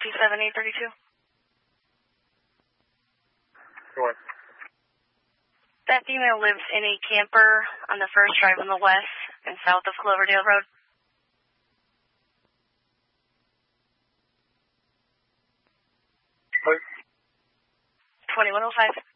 SP7832. Go on. That female lives in a camper on the first drive on the west and south of Cloverdale Road. What? 2105.